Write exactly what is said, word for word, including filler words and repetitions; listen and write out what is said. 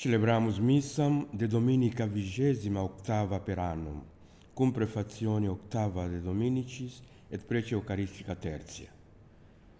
Celebramus missam de dominica vigesima octava per annum, cum prefazione octava de Dominicis et prece Eucharistica tertia.